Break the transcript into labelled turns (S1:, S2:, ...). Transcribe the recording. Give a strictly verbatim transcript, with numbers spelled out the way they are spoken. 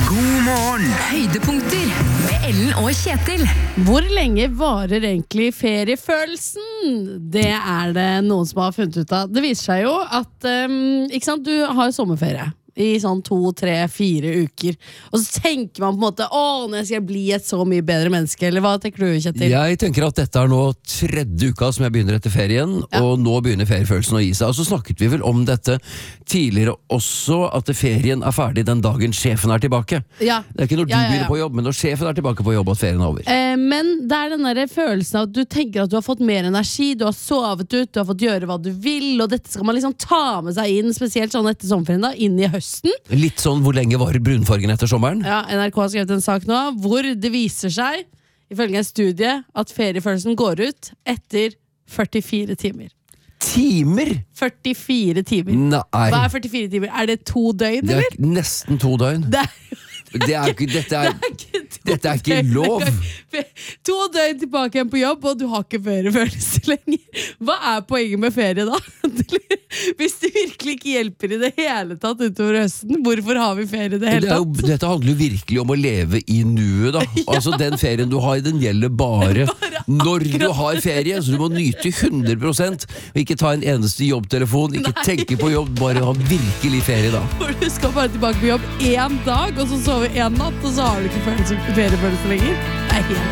S1: God morgen!
S2: Høydepunkter med Ellen og Kjetil.
S3: Hvor lenge varer egentlig feriefølelsen? Det er det noen som har funnet ut av. Det viser seg jo at um, ikke sant, du har sommerferie i sånn to, tre, fire uker. Og så tenker man på en måte Åh, når jeg skal bli et så mye bedre menneske. Eller hva tenker du, Kjetil?
S4: Jeg tenker at dette er nå tredje uka som jeg begynner etter ferien,
S3: Ja.
S4: og nå begynner feriefølelsen å gi seg. Og så snakket vi vel om dette tidligere også, at ferien er ferdig den dagen sjefen er tilbake.
S3: Ja.
S4: Det er ikke når du
S3: Ja, ja, ja.
S4: begynner på jobb, men når sjefen er tilbake på jobb at ferien er over.
S3: Eh, men det er den der følelsen av at du tenker at du har fått mer energi, du har sovet ut, du har fått gjøre hva du vil, og dette skal man liksom ta med seg inn, spesielt sånn etter sommerferien da, inn i høsten.
S4: Litt sånn hvor lenge varer brunfargen etter sommeren?
S3: Ja, N R K har skrevet en sak nå hvor det viser seg, ifølge en studie, at feriefølelsen går ut etter førtifire timer.
S4: Timer?
S3: førtifire timer.
S4: Nei.
S3: Hva er førtifire timer? Er det to døgn,
S4: Det
S3: eller?
S4: er nesten to døgn.
S3: Det er,
S4: Det er ikke, dette er,
S3: det er ikke to
S4: dette er ikke
S3: døgn
S4: lov.
S3: engang. To døgn tilbake igjen på jobb, og du har ikke feriefølelse lenger. Hva er poenget med ferie da? Hvis det virkelig ikke hjelper i det hele tatt utover høsten, hvorfor har vi ferie i det
S4: Det
S3: hele
S4: er jo,
S3: tatt?
S4: dette handler jo virkelig om å leve i nuet da. Altså den ferien du har, den gjelder bare, når du har ferie. Så du må nyte hundre prosent, og ikke ta en eneste jobbtelefon, ikke tenke på jobb, bare ha virkelig ferie da.
S3: For du skal bare tilbake på jobb én dag, og så sove én natt, og så har du ikke følelse- feriefølelse lenger. Det er helt